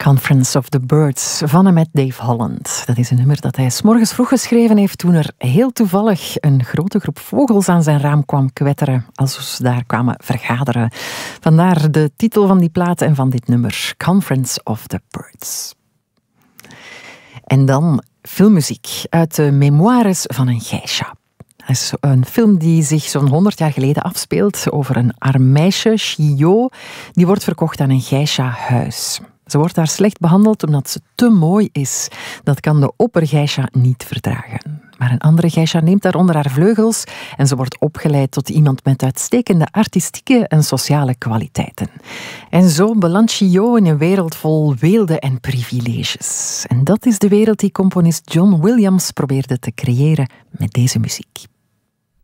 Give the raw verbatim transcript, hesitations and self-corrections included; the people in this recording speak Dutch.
Conference of the Birds van en met Dave Holland. Dat is een nummer dat hij 's morgens vroeg geschreven heeft toen er heel toevallig een grote groep vogels aan zijn raam kwam kwetteren als ze daar kwamen vergaderen. Vandaar de titel van die plaat en van dit nummer, Conference of the Birds. En dan filmmuziek uit de memoires van een geisha. Dat is een film die zich zo'n honderd jaar geleden afspeelt over een arm meisje, Shio, die wordt verkocht aan een geisha-huis. Ze wordt daar slecht behandeld omdat ze te mooi is. Dat kan de oppergeisha niet verdragen. Maar een andere geisha neemt haar onder haar vleugels en ze wordt opgeleid tot iemand met uitstekende artistieke en sociale kwaliteiten. En zo belandt Shio in een wereld vol weelde en privileges. En dat is de wereld die componist John Williams probeerde te creëren met deze muziek.